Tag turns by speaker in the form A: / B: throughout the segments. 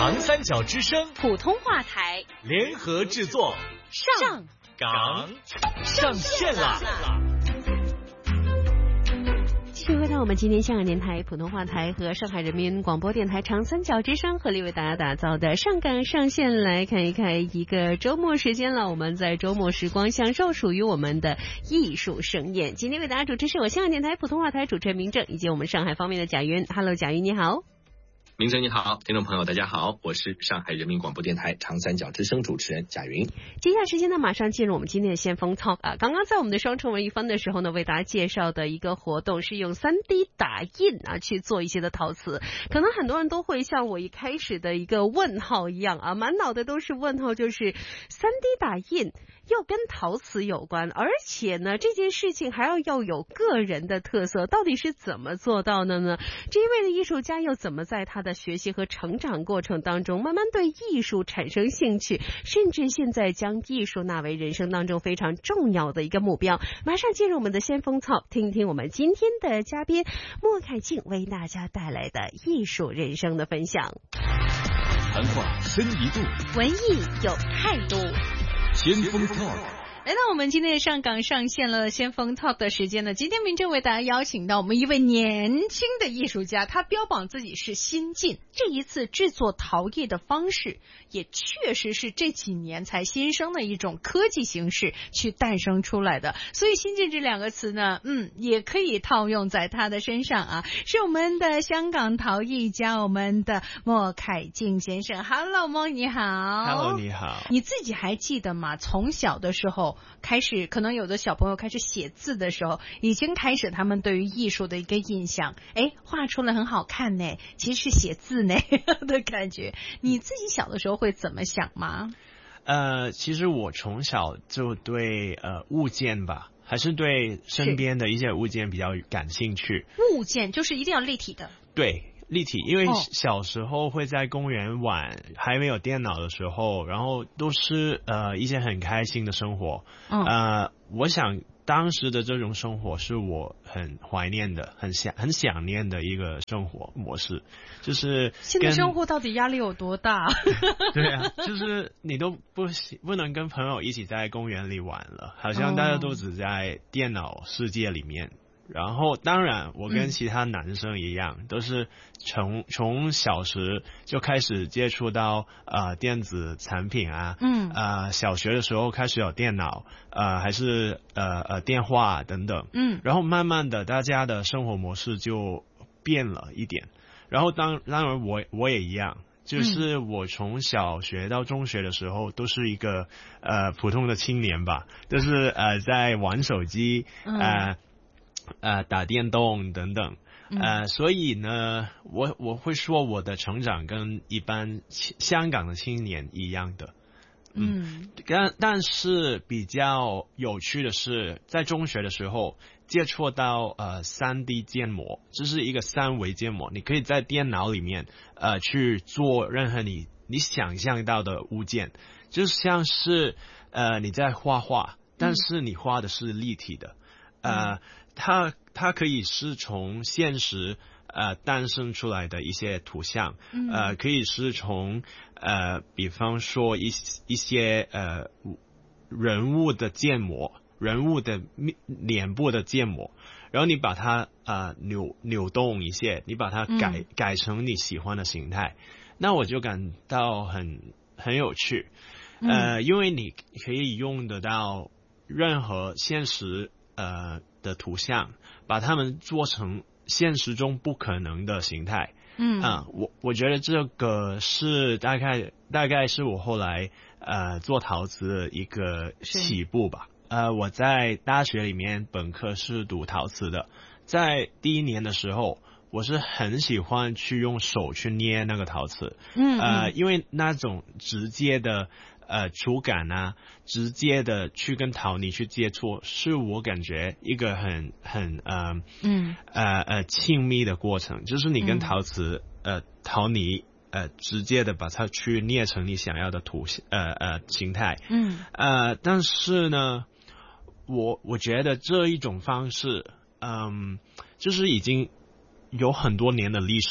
A: 长三角之声
B: 普通话台
A: 联合制作，
B: 上
A: 岗上线啦！
C: 继续回到我们今天香港电台普通话台和上海人民广播电台长三角之声合力为大家打造的上岗上线，来看一看一个周末时间了。我们在周末时光享受属于我们的艺术盛宴。今天为大家主持是我香港电台普通话台主持人明正，以及我们上海方面的贾云。Hello， 贾云你好。
D: 明正你好，听众朋友大家好，我是上海人民广播电台长三角之声主持人贾云。
C: 接下来时间呢，马上进入我们今天的先锋 talk 啊。刚刚在我们的双重文艺番的时候呢，为大家介绍的一个活动是用 3D 打印啊去做一些的陶瓷。可能很多人都会像我一开始的一个问号一样啊，满脑袋都是问号，就是 3D 打印又跟陶瓷有关，而且呢这件事情还要有个人的特色，到底是怎么做到的呢？这一位的艺术家又怎么在他的学习和成长过程当中慢慢对艺术产生兴趣，甚至现在将艺术纳为人生当中非常重要的一个目标？马上进入我们的先锋操，听听我们今天的嘉宾莫凯静为大家带来的艺术人生的分享。
A: 谈话深一度，
B: 文艺有态度，
A: 先锋 talk。
C: 来到我们今天的上岗上线了先锋 talk 的时间呢，今天明正为大家邀请到我们一位年轻的艺术家，他标榜自己是新晋，这一次制作陶艺的方式也确实是这几年才新生的一种科技形式去诞生出来的，所以新晋这两个词呢，也可以套用在他的身上啊。是我们的香港陶艺家，我们的莫凯静先生。 Hello 莫你好。
E: Hello 你好。
C: 你自己还记得吗？从小的时候开始，可能有的小朋友开始写字的时候，已经开始他们对于艺术的一个印象，画出来很好看呢，其实是写字呢的感觉。你自己小的时候会怎么想吗？
E: 其实我从小就对物件吧，还是对身边的一些物件比较感兴趣。
C: 物件就是一定要立体的。对，
E: 立体，因为小时候会在公园玩，还没有电脑的时候，然后都是一些很开心的生活。我想当时的这种生活是我很怀念的，很想念的一个生活模式。就是
C: 现在生活到底压力有多大？
E: 对啊，就是你都不能跟朋友一起在公园里玩了，好像大家都只在电脑世界里面。然后当然我跟其他男生一样，都是从小时就开始接触到电子产品啊，小学的时候开始有电脑，还是电话等等，然后慢慢的大家的生活模式就变了一点。然后当然我也一样，就是我从小学到中学的时候都是一个普通的青年吧，都是在玩手机，打电动等等，所以呢，我会说我的成长跟一般香港的青年一样的，但是比较有趣的是，在中学的时候接触到3D 建模，这是一个三维建模，你可以在电脑里面去做任何你想象到的物件，就像是你在画画，但是你画的是立体的，它可以是从现实诞生出来的一些图像，可以是从比方说一些人物的建模，人物的脸部的建模，然后你把它扭动一些，你把它改成你喜欢的形态，那我就感到很有趣，因为你可以用得到任何现实的图像，把它们做成现实中不可能的形态。我觉得这个是大概是我后来做陶瓷的一个起步吧。我在大学里面本科是读陶瓷的，在第一年的时候，我是很喜欢去用手去捏那个陶瓷，因为那种直接的触感啊，直接的去跟陶泥去接触，是我感觉一个很亲密的过程，就是你跟陶瓷陶泥直接的把它去捏成你想要的形态。但是呢，我觉得这一种方式就是已经有很多年的历史，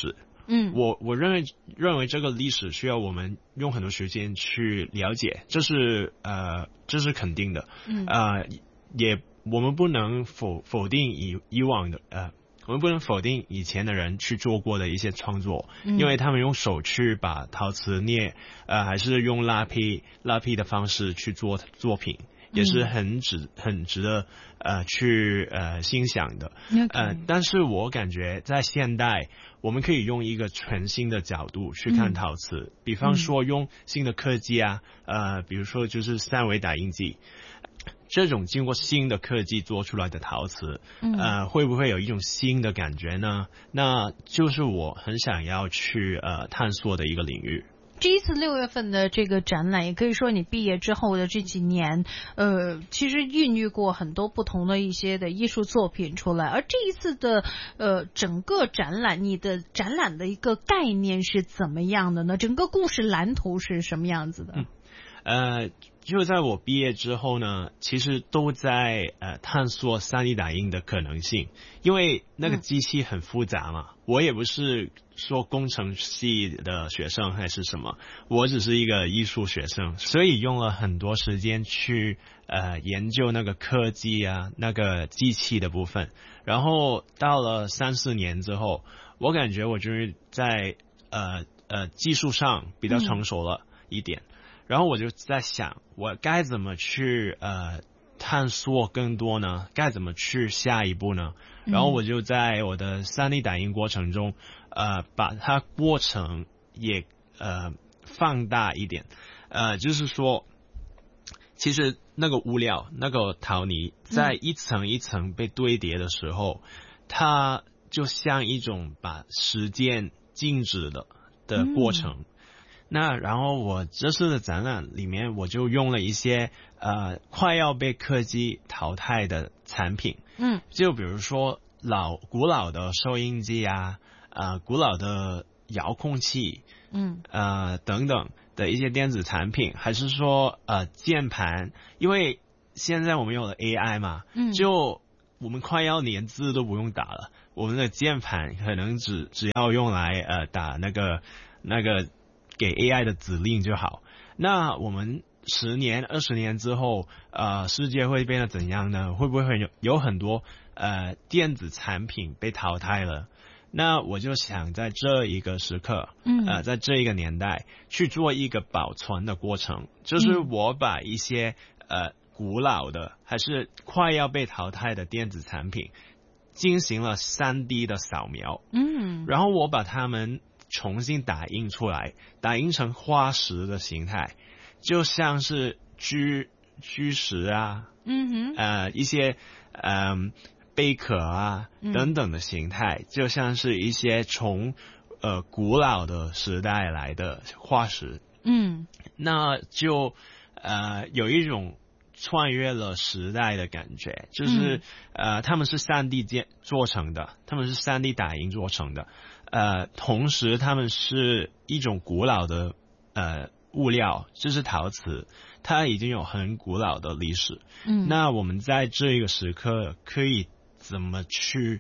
E: 我认为这个历史需要我们用很多时间去了解，这是肯定的。我们不能否定以往的我们不能否定以前的人去做过的一些创作，因为他们用手去把陶瓷捏，还是用蜡坯的方式去做作品，也是很值得去欣赏的。但是我感觉在现代，我们可以用一个全新的角度去看陶瓷，比方说用新的科技啊，比如说就是三维打印机。这种经过新的科技做出来的陶瓷，会不会有一种新的感觉呢？那就是我很想要去探索的一个领域。
F: 这一次6月份的这个展览，也可以说你毕业之后的这几年，其实孕育过很多不同的一些的艺术作品出来。而这一次的整个展览，你的展览的一个概念是怎么样的呢？整个故事蓝图是什么样子的？
E: 就在我毕业之后呢，其实都在探索 3D 打印的可能性，因为那个机器很复杂嘛。我也不是说工程系的学生还是什么，我只是一个艺术学生，所以用了很多时间去研究那个科技啊，那个机器的部分。然后到了3-4年之后，我感觉我就是在技术上比较成熟了一点。然后我就在想，我该怎么去探索更多呢？该怎么去下一步呢？然后我就在我的 3D 打印过程中，把它过程也放大一点。就是说，其实那个物料，那个陶泥，在一层一层被堆叠的时候，它就像一种把时间静止的过程。那然后我这次的展览里面，我就用了一些快要被科技淘汰的产品，就比如说古老的收音机啊，古老的遥控器，等等的一些电子产品，还是说键盘，因为现在我们有了 AI 嘛，就我们快要连字都不用打了，我们的键盘可能只要用来打那个给 AI 的指令就好。那我们10年、20年之后，世界会变得怎样呢？会不会有很多电子产品被淘汰了？那我就想在这一个时刻，在这一个年代去做一个保存的过程，就是我把一些古老的还是快要被淘汰的电子产品进行了 3D 的扫描，然后我把它们重新打印出来，打印成化石的形态，就像是居石啊，一些贝壳啊等等的形态，就像是一些从古老的时代来的化石。那就有一种穿越了时代的感觉，就是他们是 3D 做成的，他们是 3D 打印做成的，同时他们是一种古老的物料，就是陶瓷，它已经有很古老的历史。那我们在这一个时刻可以怎么去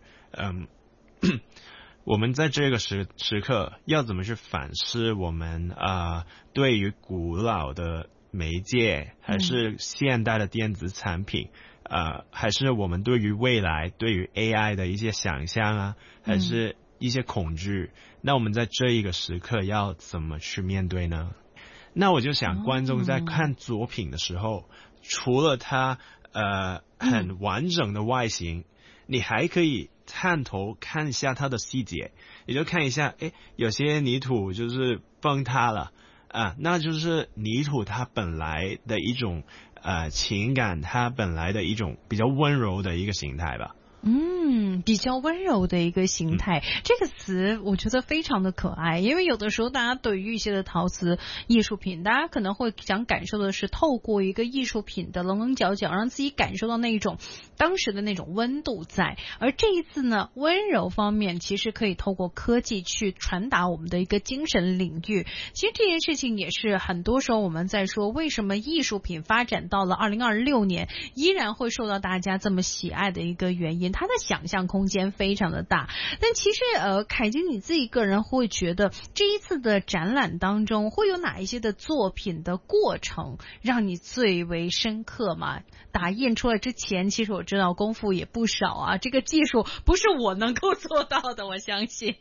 E: 我们在这个时刻要怎么去反思我们对于古老的媒介，还是现代的电子产品，还是我们对于未来对于 AI 的一些想象啊，还是一些恐惧，那我们在这一个时刻要怎么去面对呢？那我就想观众在看作品的时候，除了它很完整的外形，你还可以探头看一下它的细节，也就看一下有些泥土就是崩塌了那就是泥土它本来的一种情感，它本来的一种比较温柔的一个形态吧。
F: 比较温柔的一个形态，这个词我觉得非常的可爱，因为有的时候大家对于一些的陶瓷艺术品，大家可能会想感受的是透过一个艺术品的棱棱角角，让自己感受到那种当时的那种温度在。而这一次呢，温柔方面其实可以透过科技去传达我们的一个精神领域。其实这件事情也是很多时候我们在说，为什么艺术品发展到了2026年依然会受到大家这么喜爱的一个原因。 他的想象空间非常的大。但其实凯金你自己个人会觉得这一次的展览当中会有哪一些的作品的过程让你最为深刻吗？打印出来之前，其实我知道功夫也不少啊，这个技术不是我能够做到的，我相信。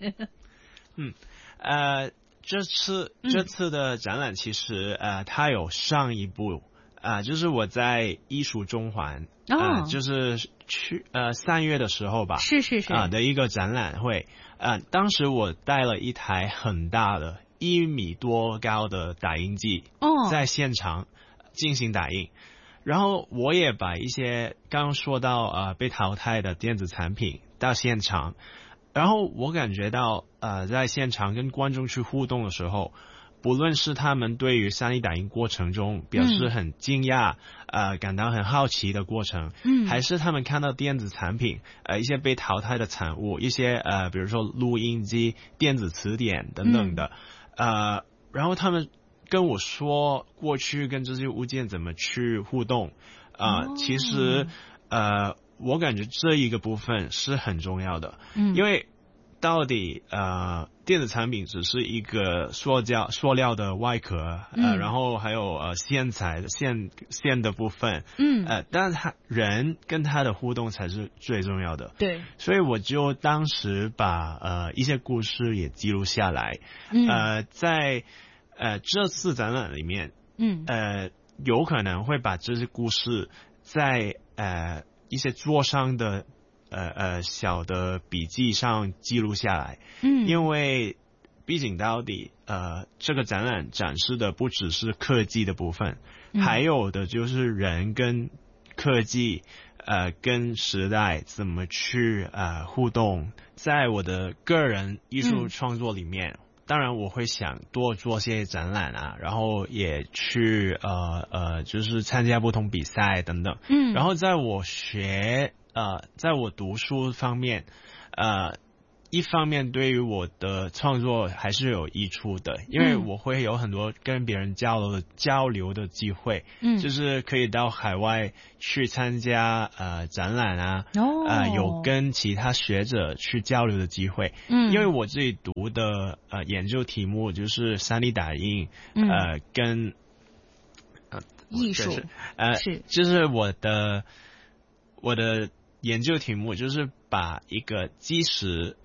E: 这次的展览其实它有上一部就是我在艺术中环就是去3月的时候吧，
F: 是
E: 的一个展览会，当时我带了一台很大的1米多高的打印机，在现场进行打印，然后我也把一些刚刚说到被淘汰的电子产品到现场。然后我感觉到在现场跟观众去互动的时候，不论是他们对于3D 打印过程中表示很惊讶感到很好奇的过程，还是他们看到电子产品一些被淘汰的产物，一些比如说录音机、电子词典等等的然后他们跟我说过去跟这些物件怎么去互动其实我感觉这一个部分是很重要的，因为到底电子产品只是一个塑料的外壳，然后还有线材的线的部分，但是人跟他的互动才是最重要的。
F: 对，
E: 所以我就当时把一些故事也记录下来，在这次展览里面，有可能会把这些故事在一些桌上的小的笔记上记录下来，因为毕竟到底这个展览展示的不只是科技的部分，还有的就是人跟科技跟时代怎么去互动。在我的个人艺术创作里面，当然我会想多做些展览然后也去就是参加不同比赛等等。然后在我在我读书方面，一方面对于我的创作还是有益处的，因为我会有很多跟别人交流的机会，就是可以到海外去参加展览有跟其他学者去交流的机会，因为我自己读的研究题目就是 3D 打印，跟
F: 艺术
E: 就是我的研究题目就是把一个基石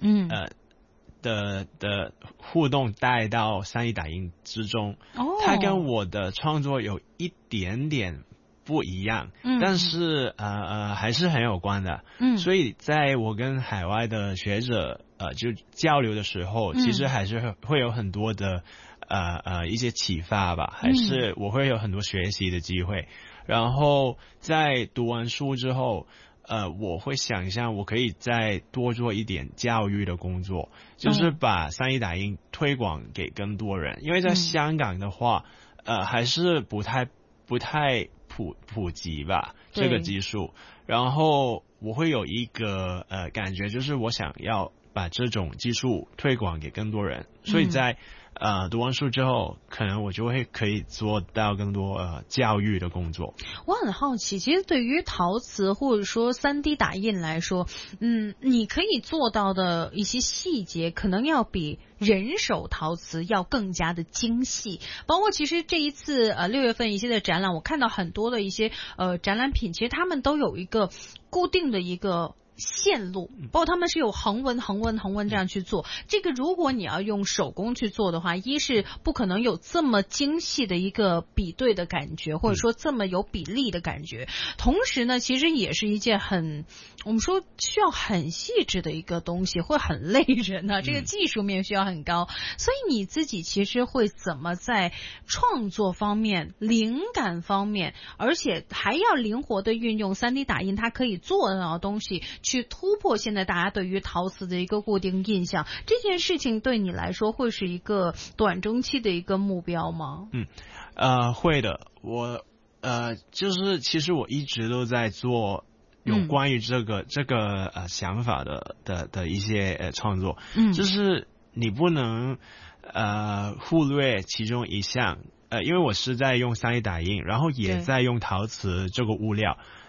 E: 的互动带到3D 打印之中，它跟我的创作有一点点不一样，但是还是很有关的，所以在我跟海外的学者就交流的时候，其实还是会有很多的一些启发吧，还是我会有很多学习的机会。然后在读完书之后，我会想象我可以再多做一点教育的工作，就是把3D 打印推广给更多人，因为在香港的话，还是不太普及吧这个技术。然后我会有一个感觉，就是我想要把这种技术推广给更多人，所以在读完书之后，可能我就会可以做到更多教育的工作。
F: 我很好奇，其实对于陶瓷或者说 3D 打印来说，你可以做到的一些细节，可能要比人手陶瓷要更加的精细。包括其实这一次6月份一些的展览，我看到很多的一些展览品，其实他们都有一个固定的一个线路，包括他们是有横纹这样去做。这个如果你要用手工去做的话，一是不可能有这么精细的一个比对的感觉，或者说这么有比例的感觉。同时呢，其实也是一件我们说需要很细致的一个东西，会很累人这个技术面需要很高。所以你自己其实会怎么在创作方面、灵感方面，而且还要灵活的运用 3D 打印它可以做到的东西，去突破现在大家对于陶瓷的一个固定印象。这件事情对你来说会是一个短中期的一个目标吗？
E: 会的。我就是其实我一直都在做有关于这个想法的一些创作，就是你不能忽略其中一项，因为我是在用3D 打印，然后也在用陶瓷这个物料。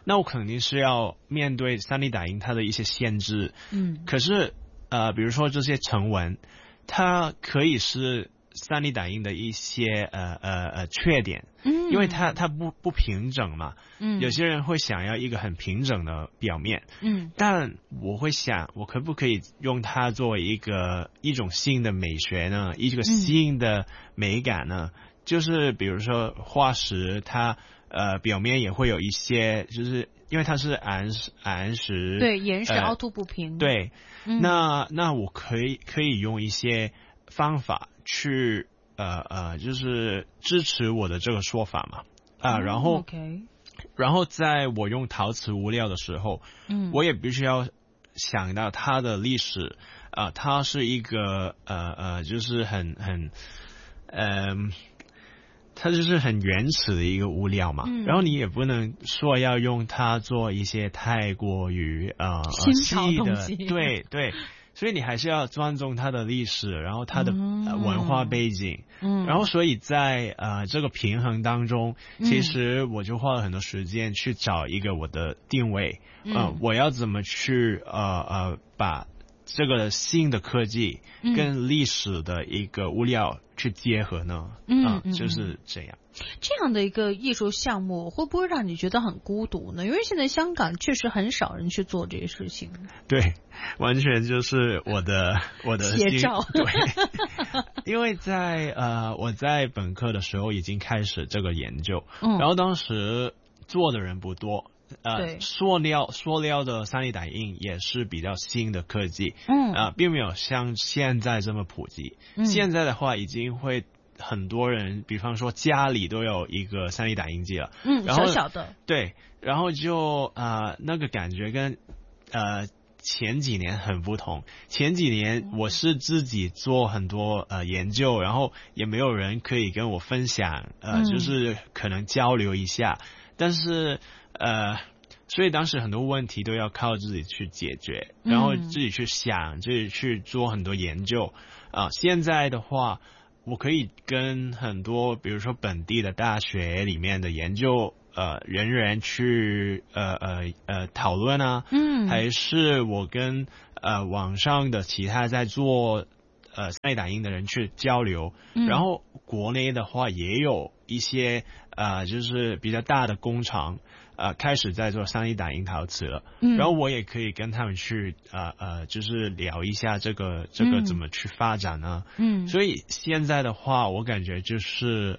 E: 那我肯定是要面对 3D 打印它的一些限制。可是比如说这些成文，它可以是3D 打印的一些缺点，因为它不平整嘛，有些人会想要一个很平整的表面，但我会想，我可不可以用它作为一种新的美学呢？一个新的美感呢？就是比如说化石，它表面也会有一些，就是因为它是岩石，
F: 对，岩石凹凸不平，
E: 对，那我可以用一些方法去就是支持我的这个说法嘛，然后在我用陶瓷物料的时候，我也必须要想到它的历史，它是一个就是它就是很原始的一个物料嘛，然后你也不能说要用它做一些太过于
F: 新潮
E: 细的
F: 东西，
E: 对，所以你还是要尊重它的历史，然后它的文化背景，然后所以在这个平衡当中，其实我就花了很多时间去找一个我的定位，我要怎么去把这个新的科技跟历史的一个物料去结合呢？就是这样。
F: 这样的一个艺术项目会不会让你觉得很孤独呢？因为现在香港确实很少人去做这些事情。
E: 对，完全就是我的
F: 写照。
E: 对，因为我在本科的时候已经开始这个研究，然后当时做的人不多。塑料的3D 打印也是比较新的科技，并没有像现在这么普及。现在的话已经会很多人，比方说家里都有一个3D 打印机了，然后
F: 小小的，
E: 对，然后就那个感觉跟前几年很不同。前几年我是自己做很多研究，然后也没有人可以跟我分享，就是可能交流一下，但是所以当时很多问题都要靠自己去解决，然后自己去想，自己去做很多研究。现在的话，我可以跟很多，比如说本地的大学里面的研究人员去讨论啊，还是我跟网上的其他在做3D 打印的人去交流，然后国内的话也有一些就是比较大的工厂开始在做3D 打印陶瓷了，然后我也可以跟他们去就是聊一下这个怎么去发展呢？所以现在的话，我感觉就是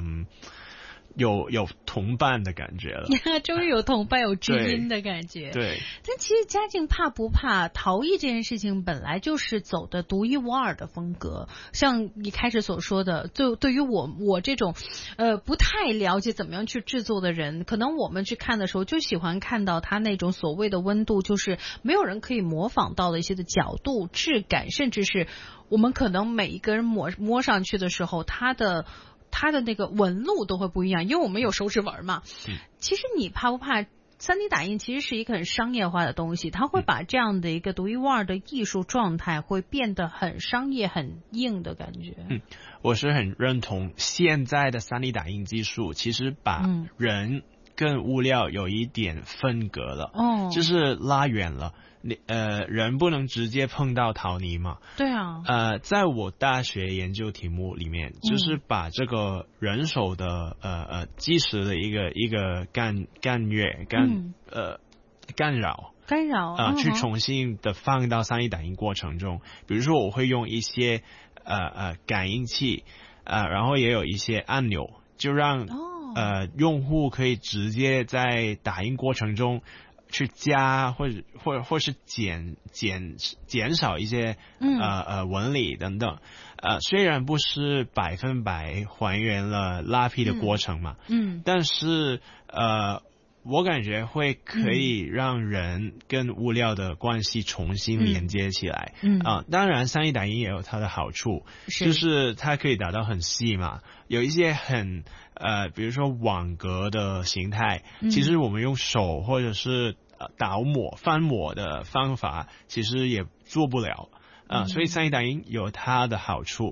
E: 有同伴的感觉了，
F: 终于有同伴有知音的感觉。
E: 对，
F: 但其实嘉靖怕不怕陶艺这件事情本来就是走的独一无二的风格，像你开始所说的，就对于我这种不太了解怎么样去制作的人，可能我们去看的时候就喜欢看到它那种所谓的温度，就是没有人可以模仿到的一些的角度、质感，甚至是我们可能每一个人摸上去的时候，它的那个纹路都会不一样，因为我们有手指纹嘛。其实你怕不怕 3D 打印其实是一个很商业化的东西，它会把这样的一个独一无二的艺术状态会变得很商业很硬的感觉。
E: 我是很认同现在的 3D 打印技术其实把人跟物料有一点分隔了，就是拉远了。人不能直接碰到陶泥嘛？对啊。在我大学研究题目里面，就是把这个人手的计时的一个干扰去重新的放到3D 打印过程中。比如说我会用一些感应器，然后也有一些按钮，就让用户可以直接在打印过程中去加或是减少一些纹理等等，虽然不是100%还原了拉坯的过程嘛，但是我感觉会可以让人跟物料的关系重新连接起来。当然3D 打印也有它的好处，就是它可以打到很细嘛，有一些很比如说网格的形态，其实我们用手或者是翻模的方法其实也做不了，所以3D 打印有它的好处，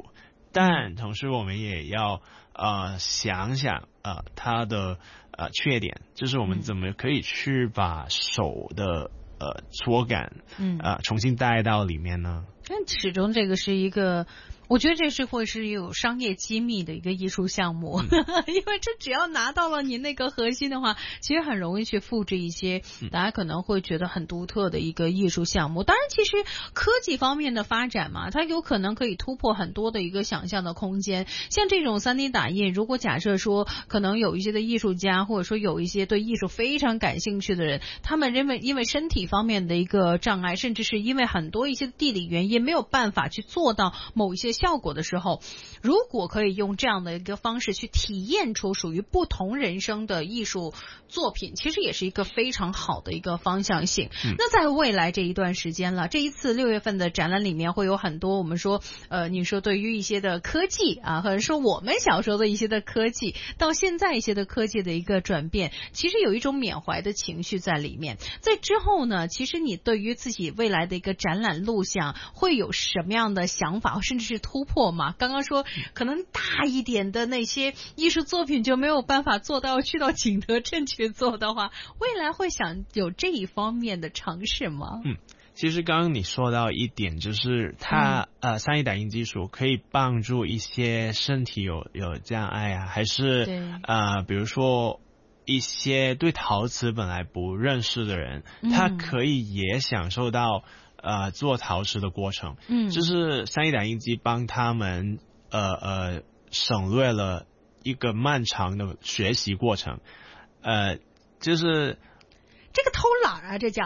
E: 但同时我们也要想想它的缺点，就是我们怎么可以去把手的触感重新带到里面呢？
F: 但始终这个是一个，我觉得这是会是有商业机密的一个艺术项目，因为这只要拿到了你那个核心的话，其实很容易去复制一些大家可能会觉得很独特的一个艺术项目。当然其实科技方面的发展嘛，它有可能可以突破很多的一个想象的空间。像这种 3D 打印，如果假设说可能有一些的艺术家，或者说有一些对艺术非常感兴趣的人，他们因为身体方面的一个障碍，甚至是因为很多一些地理原因没有办法去做到某一些效果的时候，如果可以用这样的一个方式去体验出属于不同人生的艺术作品，其实也是一个非常好的一个方向性。那在未来这一段时间了，这一次6月份的展览里面会有很多我们说你说对于一些的科技啊，或者说我们小时候的一些的科技到现在一些的科技的一个转变，其实有一种缅怀的情绪在里面。在之后呢，其实你对于自己未来的一个展览路向会有什么样的想法，甚至是突破吗？刚刚说可能大一点的那些艺术作品就没有办法做到去到景德镇去做的话，未来会想有这一方面的尝试吗？
E: 其实刚刚你说到一点，就是它3D 打印技术可以帮助一些身体有障碍啊，还是比如说一些对陶瓷本来不认识的人，他可以也享受到做陶瓷的过程。就是 3D 打印机帮他们省略了一个漫长的学习过程。就是
F: 这个偷懒啊，这叫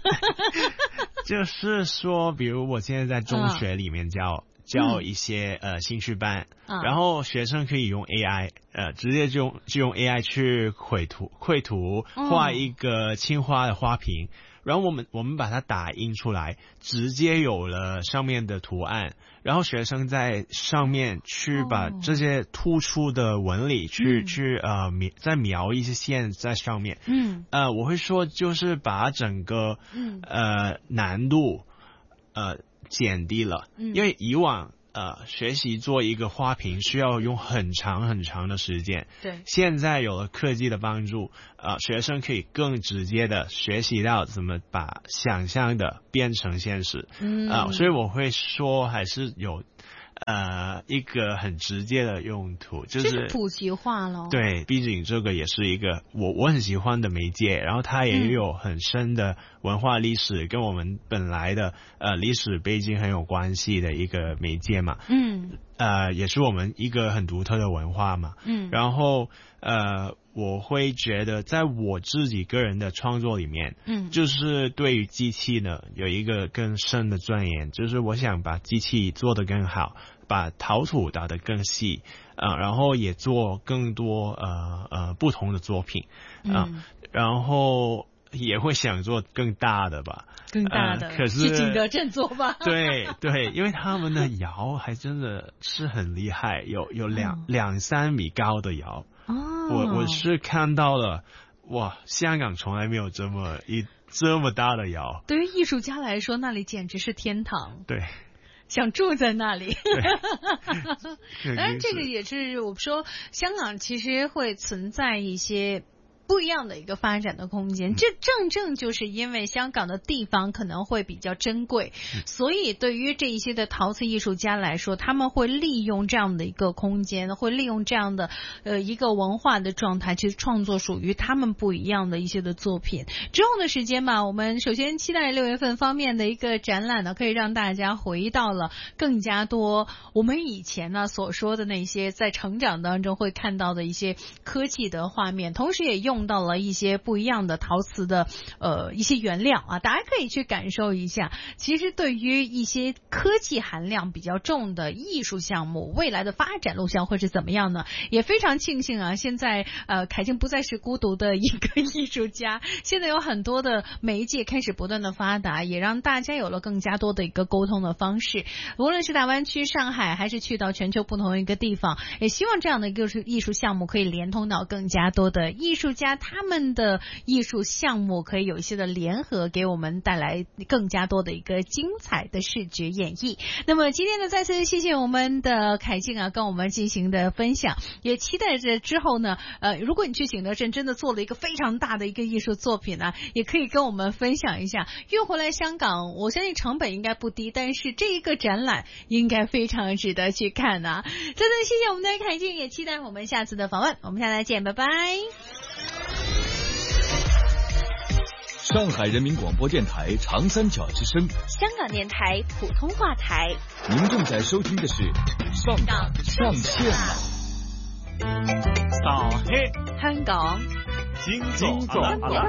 E: 就是说比如我现在在中学里面教一些兴趣班，然后学生可以用 AI 直接就用 AI 去绘图画一个青花的花瓶，然后我们把它打印出来，直接有了上面的图案，然后学生在上面去把这些突出的纹理去再描一些线在上面。我会说就是把整个难度减低了，因为以往学习做一个花瓶需要用很长很长的时间，对，现在有了科技的帮助，学生可以更直接的学习到怎么把想象的变成现实。所以我会说还是有一个很直接的用途，就是
F: 普及化了。
E: 对，毕竟这个也是一个我很喜欢的媒介，然后它也有很深的文化历史，跟我们本来的历史背景很有关系的一个媒介嘛。也是我们一个很独特的文化嘛。然后我会觉得在我自己个人的创作里面，就是对于机器呢有一个更深的钻研，就是我想把机器做得更好，把陶土打得更细，然后也做更多不同的作品，然后也会想做更大的吧，
F: 更大的，可是去景德镇做吧。
E: 对，因为他们的窑还真的是很厉害，有2-3米高的窑。我是看到了，哇，香港从来没有这么大的窑。
F: 对于艺术家来说，那里简直是天堂。
E: 对。
F: 想住在那里。当然这个也是我们说香港其实会存在一些不一样的一个发展的空间，这正就是因为香港的地方可能会比较珍贵，所以对于这一些的陶瓷艺术家来说，他们会利用这样的一个空间，会利用这样的一个文化的状态去创作属于他们不一样的一些的作品。之后的时间嘛，我们首先期待6月份方面的一个展览呢，可以让大家回到了更加多我们以前呢所说的那些在成长当中会看到的一些科技的画面，同时也用到了一些不一样的陶瓷的一些原料啊，大家可以去感受一下。其实对于一些科技含量比较重的艺术项目，未来的发展路线会是怎么样呢？也非常庆幸啊，现在凯静不再是孤独的一个艺术家，现在有很多的媒介开始不断的发达，也让大家有了更加多的一个沟通的方式。无论是大湾区、上海，还是去到全球不同的一个地方，也希望这样的一个艺术项目可以连通到更加多的艺术家家他们的艺术项目可以有一些的联合，给我们带来更加多的一个精彩的视觉演绎。那么今天呢，再次谢谢我们的凯静啊，跟我们进行的分享，也期待着之后呢，如果你去景德镇真的做了一个非常大的一个艺术作品啊，也可以跟我们分享一下。运回来香港，我相信成本应该不低，但是这一个展览应该非常值得去看啊。再次谢谢我们的凯静，也期待我们下次的访问。我们下次再见，拜拜。
A: 上海人民广播电台长三角之声，
B: 香港电台普通话台。
A: 您正在收听的是上港上线了。
E: 上海
C: 香港
E: 今早阿拉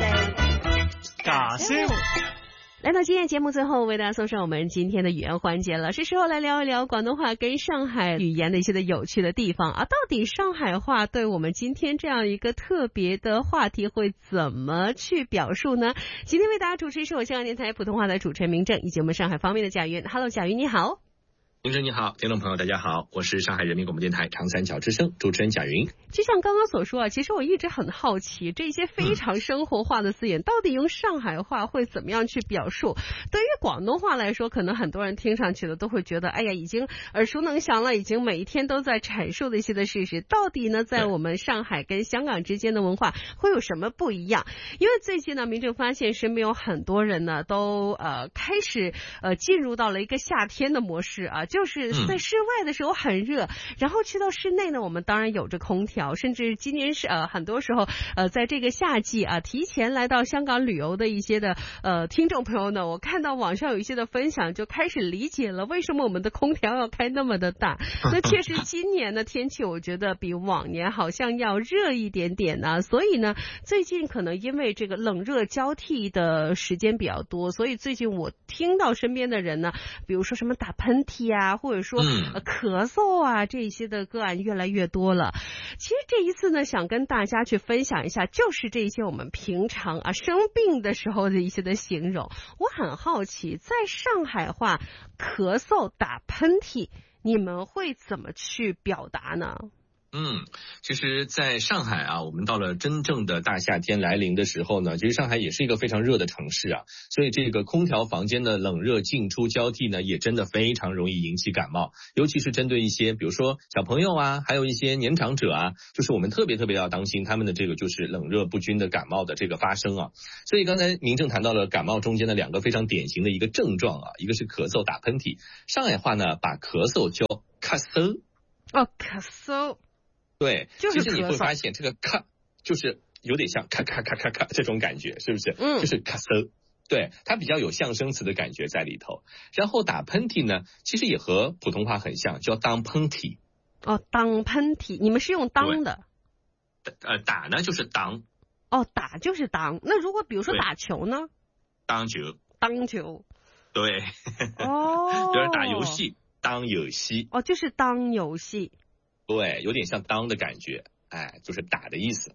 E: 假聲。
C: 来到今天节目最后，为大家送上我们今天的语言环节了，是时候来聊一聊广东话跟上海语言的一些的有趣的地方啊。到底上海话对我们今天这样一个特别的话题会怎么去表述呢？今天为大家主持是我香港电台普通话的主持人明正，以及我们上海方面的贾云。Hello， 贾云你好。
D: 明正你好，听众朋友大家好，我是上海人民广播电台长三角之声主持人贾云。
C: 就像刚刚所说啊，其实我一直很好奇，这些非常生活化的字眼，到底用上海话会怎么样去表述？对于广东话来说，可能很多人听上去的都会觉得，哎呀，已经耳熟能详了，已经每一天都在阐述的一些的事实。到底呢，在我们上海跟香港之间的文化会有什么不一样？因为最近呢，明正发现身边有很多人呢，都开始进入到了一个夏天的模式啊。就是在室外的时候很热，然后去到室内呢，我们当然有着空调，甚至今年是很多时候在这个夏季啊，提前来到香港旅游的一些的听众朋友呢，我看到网上有一些的分享，就开始理解了为什么我们的空调要开那么的大。那确实今年的天气我觉得比往年好像要热一点点啊，所以呢，最近可能因为这个冷热交替的时间比较多，所以最近我听到身边的人呢，比如说什么打喷嚏啊，或者说咳嗽啊，这些的个案越来越多了。其实这一次呢，想跟大家去分享一下，就是这些我们平常啊生病的时候的一些的形容。我很好奇，在上海话咳嗽打喷嚏，你们会怎么去表达呢？
D: 其实在上海啊，我们到了真正的大夏天来临的时候呢，其实上海也是一个非常热的城市啊，所以这个空调房间的冷热进出交替呢，也真的非常容易引起感冒，尤其是针对一些比如说小朋友啊，还有一些年长者啊，就是我们特别要当心他们的这个就是冷热不均的感冒的这个发生啊。所以刚才明正谈到了感冒中间的两个非常典型的一个症状啊，一个是咳嗽打喷嚏，上海话呢把咳嗽叫咳嗽。
C: 咳嗽。
D: 对，
C: 就是
D: 其实你会发现这个咳就是有点像咔咔咔咔咔这种感觉，是不是？就是咳嗽，对，它比较有象声词的感觉在里头。然后打喷嚏呢，其实也和普通话很像，叫当喷嚏。
C: 当喷嚏，你们是用当的？
D: 打呢就是当。
C: 打就是当。那如果比如说打球呢？
D: 当球。
C: 当球。对。
D: 就是打游戏，当游戏。
C: 就是当游戏。
D: 对，有点像当的感觉，就是打的意思。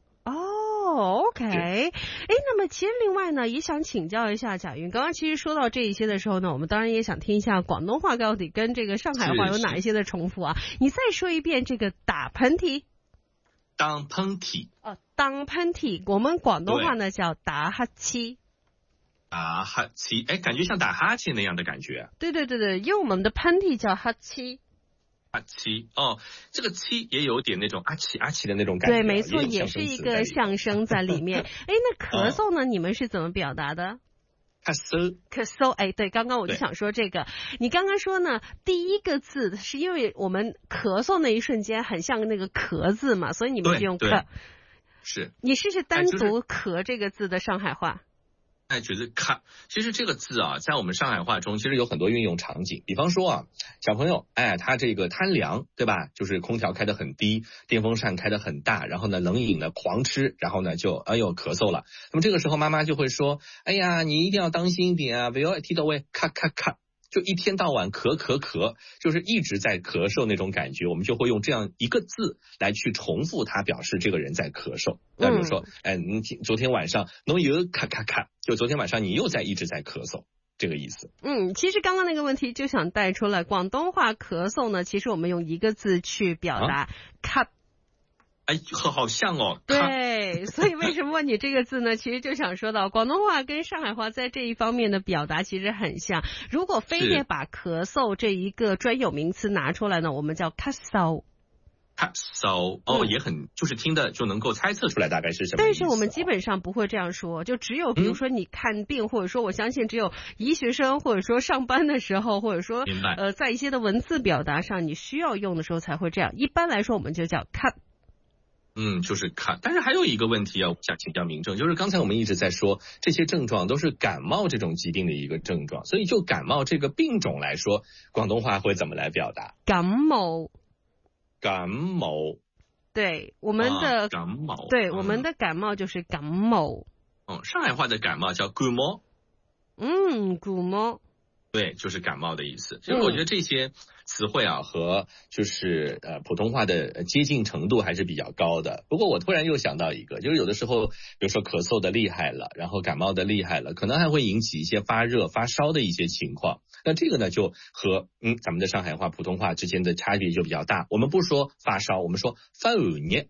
C: OK， 那么其实另外呢，也想请教一下贾云，刚刚其实说到这一些的时候呢，我们当然也想听一下广东话到底跟这个上海话有哪一些的重复啊？你再说一遍这个打喷嚏。
D: 当喷嚏。
C: 当喷嚏，我们广东话呢叫打哈欠。
D: 打哈欠，感觉像打哈欠那样的感觉。
C: 对，因为我们的喷嚏叫哈欠。
D: 阿七这个七也有点那种阿奇的那种感觉。
C: 对，没错，也是一个象声在里面。那咳嗽呢？你们是怎么表达的？咳嗽，对，刚刚我就想说这个。你刚刚说呢，第一个字是因为我们咳嗽那一瞬间很像那个咳字嘛，所以你们就用咳。
D: 是。你
C: 试试单独咳这个字的上海话。
D: 觉得咔，其实这个字啊，在我们上海话中其实有很多运用场景。比方说啊，小朋友他这个贪凉，对吧？就是空调开得很低，电风扇开得很大，然后呢冷饮呢狂吃，然后呢就咳嗽了。那么这个时候妈妈就会说，哎呀，你一定要当心一点啊，不要听到喂咔咔咔，就一天到晚咳，就是一直在咳嗽那种感觉，我们就会用这样一个字来去重复它，表示这个人在咳嗽。比如说，你昨天晚上侬又咔咔咔，就昨天晚上你又一直在咳嗽，这个意思。
C: 其实刚刚那个问题就想带出来，广东话咳嗽呢，其实我们用一个字去表达，咳。
D: 哎，好像哦。
C: 对，所以为什么问你这个字呢？其实就想说到广东话跟上海话在这一方面的表达其实很像。如果非得把咳嗽这一个专有名词拿出来呢，我们叫咳嗽。
D: 咳嗽哦，也很就是听的就能够猜测出来大概是什么意思。
C: 但是我们基本上不会这样说，就只有比如说你看病，或者说我相信只有医学生或者说上班的时候，或者说在一些的文字表达上你需要用的时候才会这样。一般来说我们就叫咳。
D: 就是看，但是还有一个问题啊，我想请教民政，就是刚才我们一直在说这些症状都是感冒这种疾病的一个症状，所以就感冒这个病种来说，广东话会怎么来表达？
C: 感冒，对，我们的
D: 感冒，
C: 对，我们的感冒就是感冒。
D: 上海话的感冒叫感冒，
C: 感冒。
D: 对，就是感冒的意思。其实我觉得这些词汇啊和就是普通话的接近程度还是比较高的。不过我突然又想到一个，就是有的时候比如说咳嗽的厉害了，然后感冒的厉害了，可能还会引起一些发热发烧的一些情况。那这个呢就和咱们的上海话普通话之间的差别就比较大。我们不说发烧，我们说发寒热。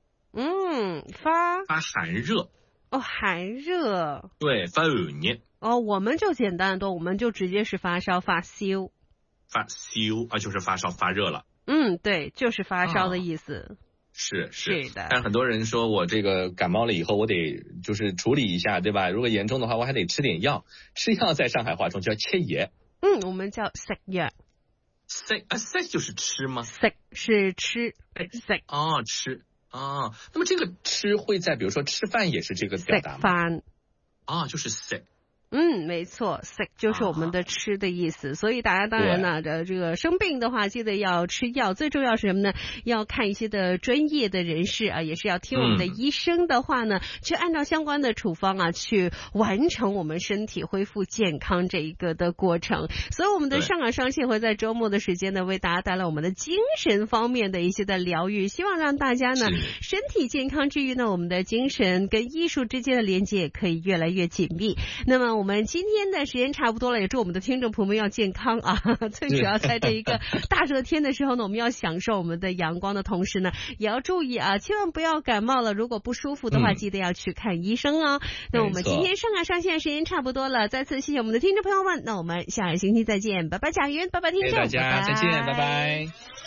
D: 发寒热。
C: 寒热。
D: 对，发寒热。
C: 我们就简单的多，我们就直接是发烧发烧。
D: 发烧啊，就是发烧发热了。
C: 对，就是发烧的意思。
D: 是
C: 的。
D: 但是很多人说我这个感冒了以后，我得就是处理一下，对吧？如果严重的话，我还得吃点药。吃药在上海话中叫切药。
C: 我们叫食药。
D: 食就是吃吗？
C: 食是吃，食。
D: 吃。那么这个吃会在比如说吃饭也是这个表达吗？
C: 食饭。
D: 就是食。
C: 没错，食就是我们的吃的意思。所以大家当然呢，这个生病的话，记得要吃药。最重要是什么呢？要看一些的专业的人士啊，也是要听我们的医生的话呢，去按照相关的处方啊，去完成我们身体恢复健康这一个的过程。所以我们的上港上线会在周末的时间呢，为大家带来我们的精神方面的一些的疗愈，希望让大家呢身体健康之余呢，我们的精神跟艺术之间的连接也可以越来越紧密。那么我们今天的时间差不多了，也祝我们的听众朋友们要健康啊！最主要在这一个大热天的时候呢，我们要享受我们的阳光的同时呢，也要注意啊，千万不要感冒了。如果不舒服的话，记得要去看医生哦。那我们今天上港上线时间差不多了，再次谢谢我们的听众朋友们。那我们下个星期再见，拜拜贾云，拜拜听众，
D: 谢谢大家，再见，拜拜。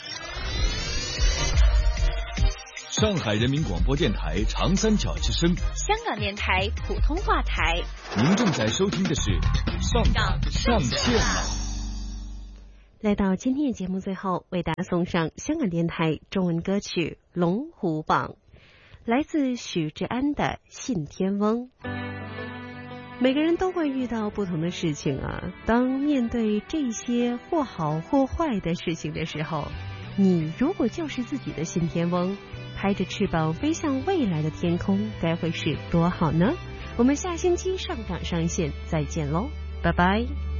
A: 上海人民广播电台长三角之声，
B: 香港电台普通话台。
A: 您正在收听的是上港上线了。
C: 来到今天的节目最后，为大家送上香港电台中文歌曲《龙虎榜》，来自许志安的《信天翁》。每个人都会遇到不同的事情啊，当面对这些或好或坏的事情的时候，你如果就是自己的信天翁，拍着翅膀飞向未来的天空，该会是多好呢？我们下星期上港上线再见喽，拜拜。